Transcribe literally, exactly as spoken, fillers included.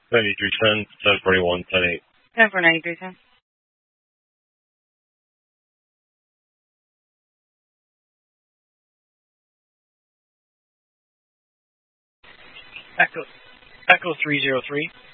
ninety-three ten, ten forty-one, ten eight. ten for ninety-three ten. Echo, Echo three zero three.